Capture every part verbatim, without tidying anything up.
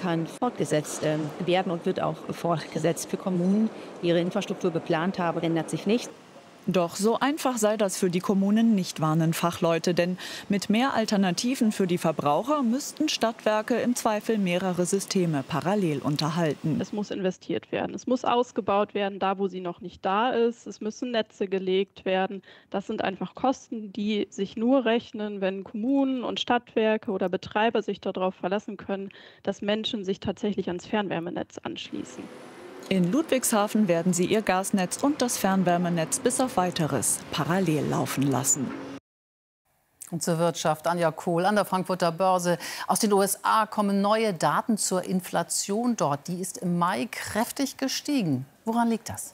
kann fortgesetzt äh, werden und wird auch fortgesetzt. Für Kommunen, die ihre Infrastruktur geplant haben, ändert sich nichts. Doch so einfach sei das für die Kommunen nicht, warnen Fachleute. Denn mit mehr Alternativen für die Verbraucher müssten Stadtwerke im Zweifel mehrere Systeme parallel unterhalten. Es muss investiert werden. Es muss ausgebaut werden, da wo sie noch nicht da ist. Es müssen Netze gelegt werden. Das sind einfach Kosten, die sich nur rechnen, wenn Kommunen und Stadtwerke oder Betreiber sich darauf verlassen können, dass Menschen sich tatsächlich ans Fernwärmenetz anschließen. In Ludwigshafen werden sie ihr Gasnetz und das Fernwärmenetz bis auf Weiteres parallel laufen lassen. Und zur Wirtschaft, Anja Kohl an der Frankfurter Börse. Aus den U S A kommen neue Daten zur Inflation dort. Die ist im Mai kräftig gestiegen. Woran liegt das?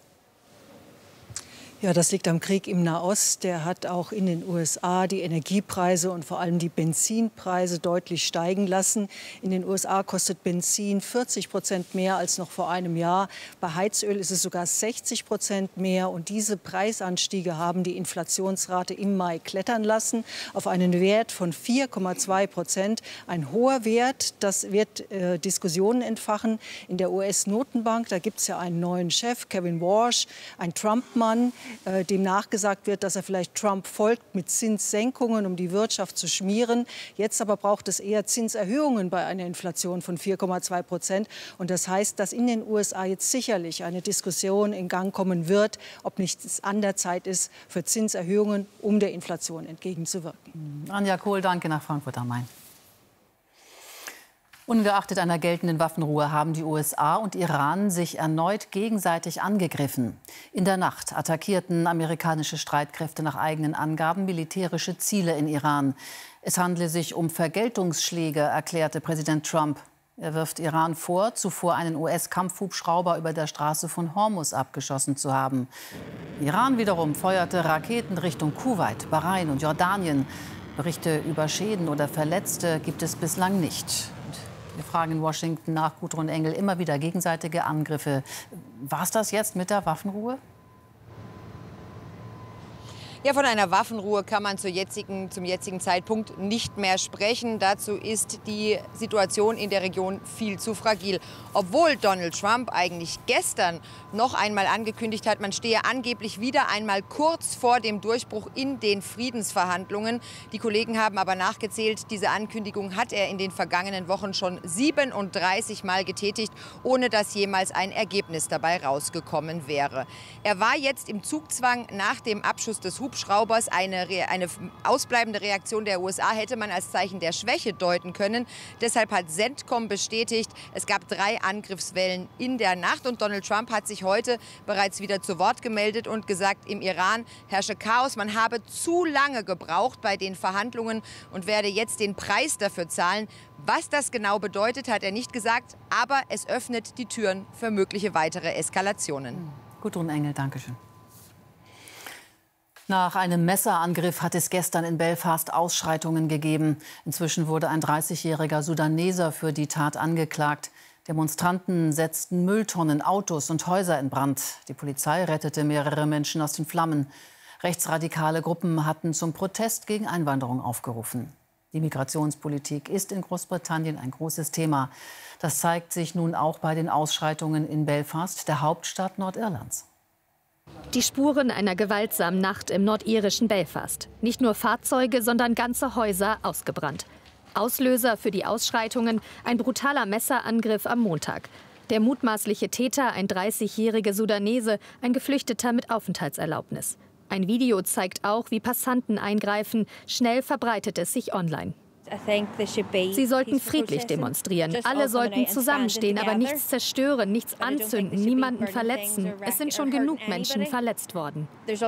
Ja, das liegt am Krieg im Nahost. Der hat auch in den U S A die Energiepreise und vor allem die Benzinpreise deutlich steigen lassen. In den U S A kostet Benzin vierzig Prozent mehr als noch vor einem Jahr. Bei Heizöl ist es sogar sechzig Prozent mehr. Und diese Preisanstiege haben die Inflationsrate im Mai klettern lassen auf einen Wert von vier Komma zwei Prozent. Ein hoher Wert, das wird äh, Diskussionen entfachen. In der U S-Notenbank, da gibt es ja einen neuen Chef, Kevin Warsh, ein Trump-Mann, dem nachgesagt wird, dass er vielleicht Trump folgt mit Zinssenkungen, um die Wirtschaft zu schmieren. Jetzt aber braucht es eher Zinserhöhungen bei einer Inflation von vier Komma zwei Prozent. Und das heißt, dass in den U S A jetzt sicherlich eine Diskussion in Gang kommen wird, ob nicht es an der Zeit ist für Zinserhöhungen, um der Inflation entgegenzuwirken. Anja Kohl, danke nach Frankfurt am Main. Ungeachtet einer geltenden Waffenruhe haben die U S A und Iran sich erneut gegenseitig angegriffen. In der Nacht attackierten amerikanische Streitkräfte nach eigenen Angaben militärische Ziele in Iran. Es handle sich um Vergeltungsschläge, erklärte Präsident Trump. Er wirft Iran vor, zuvor einen U S-Kampfhubschrauber über der Straße von Hormuz abgeschossen zu haben. Iran wiederum feuerte Raketen Richtung Kuwait, Bahrain und Jordanien. Berichte über Schäden oder Verletzte gibt es bislang nicht. Wir fragen in Washington nach, Gudrun Engel, immer wieder gegenseitige Angriffe. War es das jetzt mit der Waffenruhe? Ja, von einer Waffenruhe kann man zur jetzigen, zum jetzigen Zeitpunkt nicht mehr sprechen. Dazu ist die Situation in der Region viel zu fragil. Obwohl Donald Trump eigentlich gestern noch einmal angekündigt hat, man stehe angeblich wieder einmal kurz vor dem Durchbruch in den Friedensverhandlungen. Die Kollegen haben aber nachgezählt, diese Ankündigung hat er in den vergangenen Wochen schon siebenunddreißig Mal getätigt, ohne dass jemals ein Ergebnis dabei rausgekommen wäre. Er war jetzt im Zugzwang nach dem Abschuss des Hubschraubers. Eine, eine ausbleibende Reaktion der U S A hätte man als Zeichen der Schwäche deuten können. Deshalb hat CENTCOM bestätigt, es gab drei Angriffswellen in der Nacht. Und Donald Trump hat sich heute bereits wieder zu Wort gemeldet und gesagt, im Iran herrsche Chaos. Man habe zu lange gebraucht bei den Verhandlungen und werde jetzt den Preis dafür zahlen. Was das genau bedeutet, hat er nicht gesagt. Aber es öffnet die Türen für mögliche weitere Eskalationen. Gudrun Engel, danke schön. Nach einem Messerangriff hat es gestern in Belfast Ausschreitungen gegeben. Inzwischen wurde ein dreißigjähriger Sudaneser für die Tat angeklagt. Demonstranten setzten Mülltonnen, Autos und Häuser in Brand. Die Polizei rettete mehrere Menschen aus den Flammen. Rechtsradikale Gruppen hatten zum Protest gegen Einwanderung aufgerufen. Die Migrationspolitik ist in Großbritannien ein großes Thema. Das zeigt sich nun auch bei den Ausschreitungen in Belfast, der Hauptstadt Nordirlands. Die Spuren einer gewaltsamen Nacht im nordirischen Belfast. Nicht nur Fahrzeuge, sondern ganze Häuser ausgebrannt. Auslöser für die Ausschreitungen ein brutaler Messerangriff am Montag. Der mutmaßliche Täter, ein dreißigjähriger Sudanese, ein Geflüchteter mit Aufenthaltserlaubnis. Ein Video zeigt auch, wie Passanten eingreifen. Schnell verbreitet es sich online. Sie sollten friedlich demonstrieren. Alle sollten zusammenstehen, aber nichts zerstören, nichts anzünden, niemanden verletzen. Es sind schon genug Menschen verletzt worden. Es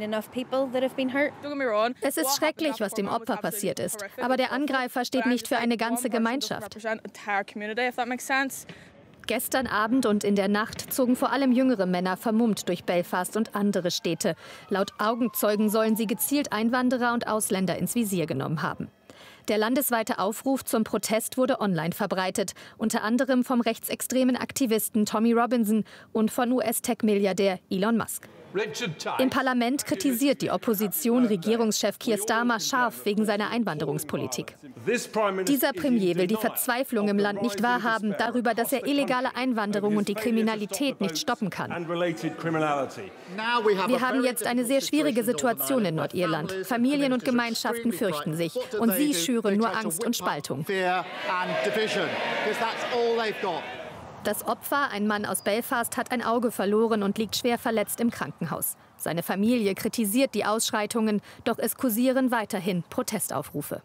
ist schrecklich, was dem Opfer passiert ist. Aber der Angreifer steht nicht für eine ganze Gemeinschaft. Gestern Abend und in der Nacht zogen vor allem jüngere Männer vermummt durch Belfast und andere Städte. Laut Augenzeugen sollen sie gezielt Einwanderer und Ausländer ins Visier genommen haben. Der landesweite Aufruf zum Protest wurde online verbreitet, unter anderem vom rechtsextremen Aktivisten Tommy Robinson und von U S-Tech-Milliardär Elon Musk. Im Parlament kritisiert die Opposition Regierungschef Keir Starmer scharf wegen seiner Einwanderungspolitik. Dieser Premier will die Verzweiflung im Land nicht wahrhaben darüber, dass er illegale Einwanderung und die Kriminalität nicht stoppen kann. Wir haben jetzt eine sehr schwierige Situation in Nordirland. Familien und Gemeinschaften fürchten sich und sie schüren nur Angst und Spaltung. Das Opfer, ein Mann aus Belfast, hat ein Auge verloren und liegt schwer verletzt im Krankenhaus. Seine Familie kritisiert die Ausschreitungen, doch es kursieren weiterhin Protestaufrufe.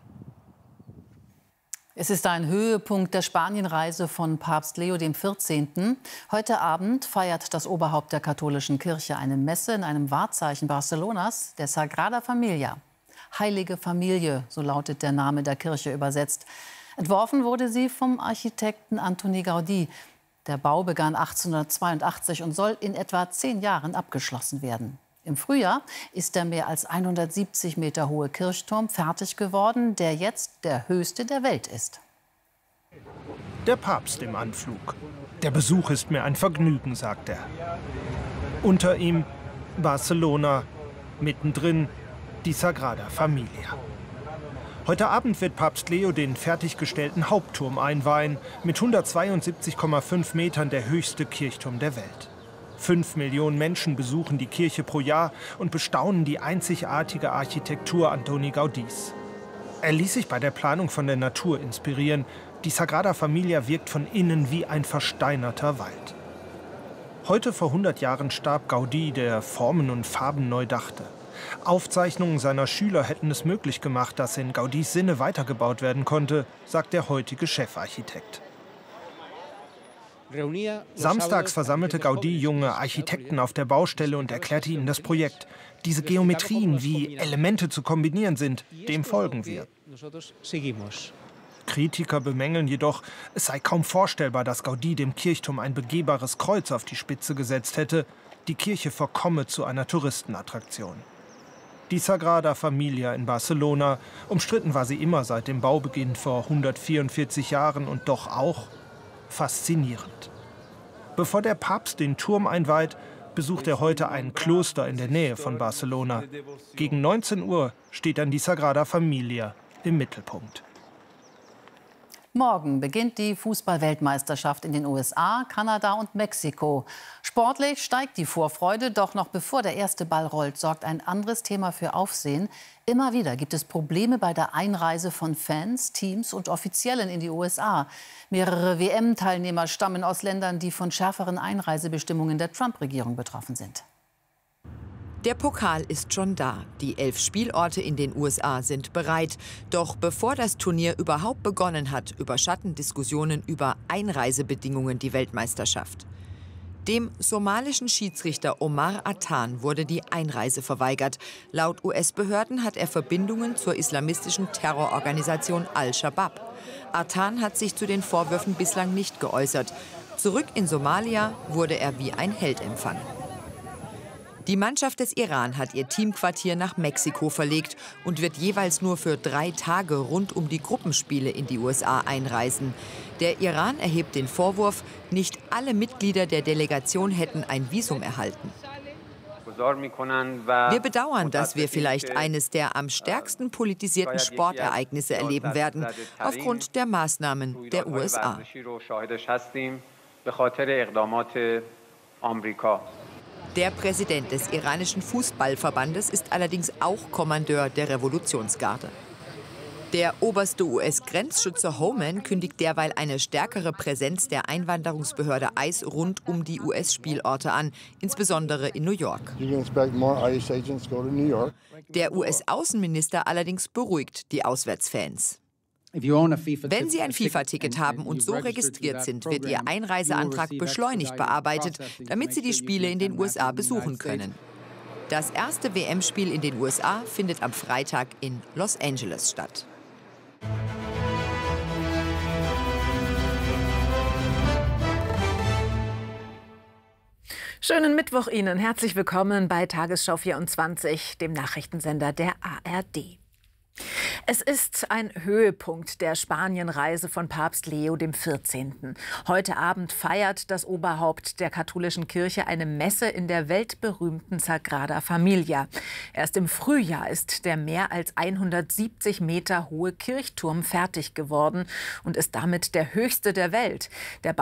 Es ist ein Höhepunkt der Spanienreise von Papst Leo der vierzehnte. Heute Abend feiert das Oberhaupt der katholischen Kirche eine Messe in einem Wahrzeichen Barcelonas, der Sagrada Familia. Heilige Familie, so lautet der Name der Kirche übersetzt. Entworfen wurde sie vom Architekten Antoni Gaudí. Der Bau begann achtzehnhundertzweiundachtzig und soll in etwa zehn Jahren abgeschlossen werden. Im Frühjahr ist der mehr als hundertsiebzig Meter hohe Kirchturm fertig geworden, der jetzt der höchste der Welt ist. Der Papst im Anflug. Der Besuch ist mir ein Vergnügen, sagt er. Unter ihm Barcelona, mittendrin die Sagrada Familia. Heute Abend wird Papst Leo den fertiggestellten Hauptturm einweihen, mit hundertzweiundsiebzig Komma fünf Metern der höchste Kirchturm der Welt. Fünf Millionen Menschen besuchen die Kirche pro Jahr und bestaunen die einzigartige Architektur Antoni Gaudís. Er ließ sich bei der Planung von der Natur inspirieren. Die Sagrada Familia wirkt von innen wie ein versteinerter Wald. Heute vor hundert Jahren starb Gaudí, der Formen und Farben neu dachte. Aufzeichnungen seiner Schüler hätten es möglich gemacht, dass in Gaudís Sinne weitergebaut werden konnte, sagt der heutige Chefarchitekt. Samstags versammelte Gaudí junge Architekten auf der Baustelle und erklärte ihnen das Projekt. Diese Geometrien, wie Elemente zu kombinieren sind, dem folgen wir. Kritiker bemängeln jedoch, es sei kaum vorstellbar, dass Gaudí dem Kirchturm ein begehbares Kreuz auf die Spitze gesetzt hätte. Die Kirche verkomme zu einer Touristenattraktion. Die Sagrada Familia in Barcelona, umstritten war sie immer seit dem Baubeginn vor hundertvierundvierzig Jahren und doch auch faszinierend. Bevor der Papst den Turm einweiht, besucht er heute ein Kloster in der Nähe von Barcelona. Gegen neunzehn Uhr steht dann die Sagrada Familia im Mittelpunkt. Morgen beginnt die Fußball-Weltmeisterschaft in den U S A, Kanada und Mexiko. Sportlich steigt die Vorfreude, doch noch bevor der erste Ball rollt, sorgt ein anderes Thema für Aufsehen. Immer wieder gibt es Probleme bei der Einreise von Fans, Teams und Offiziellen in die U S A. Mehrere W M-Teilnehmer stammen aus Ländern, die von schärferen Einreisebestimmungen der Trump-Regierung betroffen sind. Der Pokal ist schon da. Die elf Spielorte in den U S A sind bereit. Doch bevor das Turnier überhaupt begonnen hat, überschatten Diskussionen über Einreisebedingungen die Weltmeisterschaft. Dem somalischen Schiedsrichter Omar Attan wurde die Einreise verweigert. Laut U S-Behörden hat er Verbindungen zur islamistischen Terrororganisation Al-Shabaab. Attan hat sich zu den Vorwürfen bislang nicht geäußert. Zurück in Somalia wurde er wie ein Held empfangen. Die Mannschaft des Iran hat ihr Teamquartier nach Mexiko verlegt und wird jeweils nur für drei Tage rund um die Gruppenspiele in die U S A einreisen. Der Iran erhebt den Vorwurf, nicht alle Mitglieder der Delegation hätten ein Visum erhalten. Wir bedauern, dass wir vielleicht eines der am stärksten politisierten Sportereignisse erleben werden, aufgrund der Maßnahmen der U S A. Der Präsident des iranischen Fußballverbandes ist allerdings auch Kommandeur der Revolutionsgarde. Der oberste U S-Grenzschützer Homan kündigt derweil eine stärkere Präsenz der Einwanderungsbehörde I C E rund um die U S-Spielorte an, insbesondere in New York. Der U S-Außenminister allerdings beruhigt die Auswärtsfans. Wenn Sie ein FIFA-Ticket haben und so registriert sind, wird Ihr Einreiseantrag beschleunigt bearbeitet, damit Sie die Spiele in den U S A besuchen können. Das erste W M-Spiel in den U S A findet am Freitag in Los Angeles statt. Schönen Mittwoch Ihnen. Herzlich willkommen bei Tagesschau vierundzwanzig, dem Nachrichtensender der A R D. Es ist ein Höhepunkt der Spanienreise von Papst Leo der vierzehnte. Heute Abend feiert das Oberhaupt der katholischen Kirche eine Messe in der weltberühmten Sagrada Familia. Erst im Frühjahr ist der mehr als hundertsiebzig Meter hohe Kirchturm fertig geworden und ist damit der höchste der Welt. Der